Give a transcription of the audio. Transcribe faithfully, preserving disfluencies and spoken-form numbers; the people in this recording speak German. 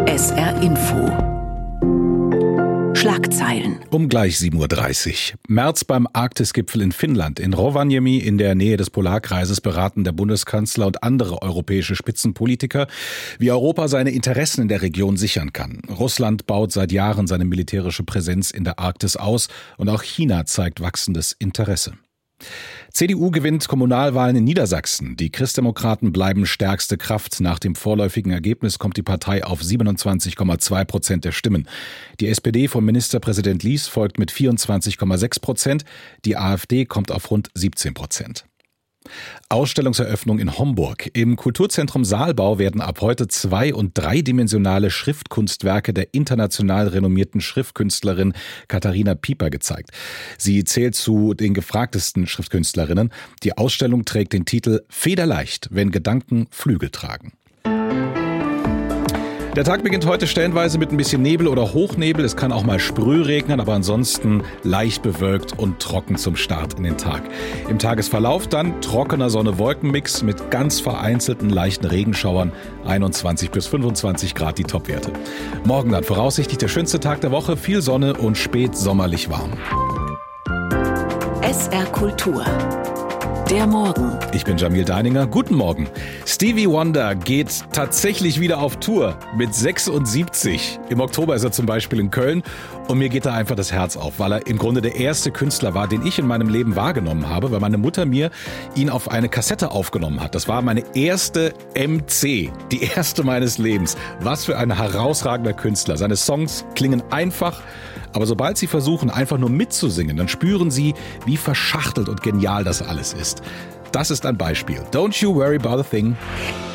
S R Info. Schlagzeilen. Um gleich sieben Uhr dreißig. März beim Arktisgipfel in Finnland. In Rovaniemi in der Nähe des Polarkreises beraten der Bundeskanzler und andere europäische Spitzenpolitiker, wie Europa seine Interessen in der Region sichern kann. Russland baut seit Jahren seine militärische Präsenz in der Arktis aus und auch China zeigt wachsendes Interesse. C D U gewinnt Kommunalwahlen in Niedersachsen. Die Christdemokraten bleiben stärkste Kraft. Nach dem vorläufigen Ergebnis kommt die Partei auf siebenundzwanzig Komma zwei Prozent der Stimmen. Die S P D von Ministerpräsident Lies folgt mit vierundzwanzig Komma sechs Prozent. Die AfD kommt auf rund siebzehn Prozent. Ausstellungseröffnung in Homburg. Im Kulturzentrum Saalbau werden ab heute zwei- und dreidimensionale Schriftkunstwerke der international renommierten Schriftkünstlerin Katharina Pieper gezeigt. Sie zählt zu den gefragtesten Schriftkünstlerinnen. Die Ausstellung trägt den Titel Federleicht, wenn Gedanken Flügel tragen. Der Tag beginnt heute stellenweise mit ein bisschen Nebel oder Hochnebel. Es kann auch mal Sprühregnen, aber ansonsten leicht bewölkt und trocken zum Start in den Tag. Im Tagesverlauf dann trockener Sonne-Wolken-Mix mit ganz vereinzelten leichten Regenschauern. einundzwanzig bis fünfundzwanzig Grad die Topwerte. Morgen dann voraussichtlich der schönste Tag der Woche. Viel Sonne und spät sommerlich warm. S R Kultur. Der Morgen. Ich bin Jamil Deininger. Guten Morgen. Stevie Wonder geht tatsächlich wieder auf Tour mit sechsundsiebzig. Im Oktober ist er zum Beispiel in Köln und mir geht da einfach das Herz auf, weil er im Grunde der erste Künstler war, den ich in meinem Leben wahrgenommen habe, weil meine Mutter mir ihn auf eine Kassette aufgenommen hat. Das war meine erste M C, die erste meines Lebens. Was für ein herausragender Künstler. Seine Songs klingen einfach, aber sobald sie versuchen, einfach nur mitzusingen, dann spüren sie, wie verschachtelt und genial das alles ist. Das ist ein Beispiel. Don't you worry about a thing.